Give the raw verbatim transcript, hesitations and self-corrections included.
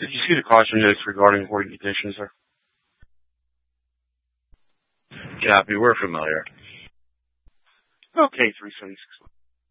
Did you see the caution notes regarding hoarding conditions, sir? Copy. We're familiar. Okay, three seventy-six.